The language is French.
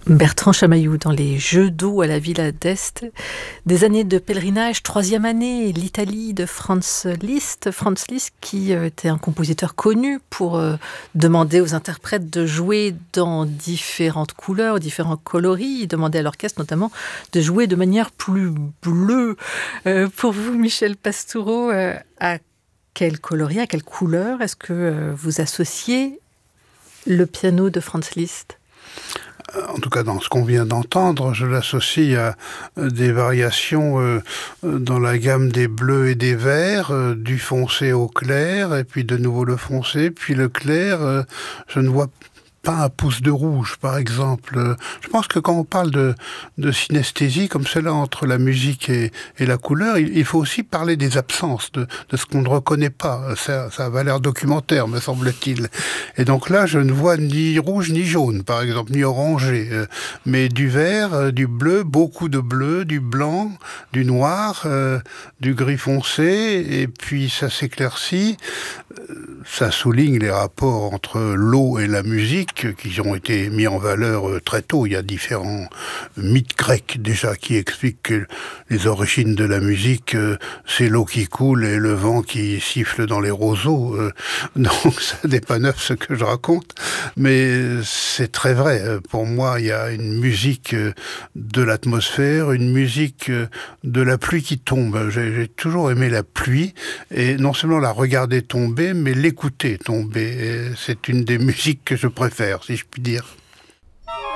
Bertrand Chamaillou dans les Jeux d'eau à la Villa d'Este. Des années de pèlerinage, 3e année, l'Italie de Franz Liszt. Franz Liszt qui était un compositeur connu pour demander aux interprètes de jouer dans différentes couleurs, différents coloris. Il demandait à l'orchestre notamment de jouer de manière plus bleue. Pour vous, Michel Pastoureau, à quel coloris, à quelle couleur est-ce que vous associez le piano de Franz Liszt ? En tout cas, dans ce qu'on vient d'entendre, je l'associe à des variations dans la gamme des bleus et des verts, du foncé au clair, et puis de nouveau le foncé, puis le clair. Je ne vois pas un pouce de rouge, par exemple. Je pense que quand on parle de synesthésie, comme cela entre la musique et la couleur, il faut aussi parler des absences, de ce qu'on ne reconnaît pas. Ça a valeur documentaire, me semble-t-il. Et donc là, je ne vois ni rouge ni jaune, par exemple, ni orangé, mais du vert, du bleu, beaucoup de bleu, du blanc, du noir, du gris foncé, et puis ça s'éclaircit. Ça souligne les rapports entre l'eau et la musique qui ont été mis en valeur très tôt. Il y a différents mythes grecs déjà qui expliquent que les origines de la musique, c'est l'eau qui coule et le vent qui siffle dans les roseaux. Donc ça n'est pas neuf ce que je raconte, mais c'est très vrai. Pour moi, il y a une musique de l'atmosphère, une musique de la pluie qui tombe. J'ai toujours aimé la pluie, et non seulement la regarder tomber, mais l'écouter tomber. Et c'est une des musiques que je préfère, si je puis dire.